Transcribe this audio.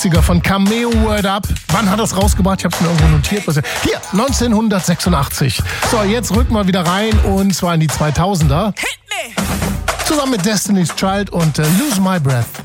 von Cameo Word Up. Wann hat das rausgebracht? Ich habe es mir irgendwo notiert. Hier, 1986. So, jetzt rücken wir wieder rein und zwar in die 2000er. Zusammen mit Destiny's Child und Lose My Breath.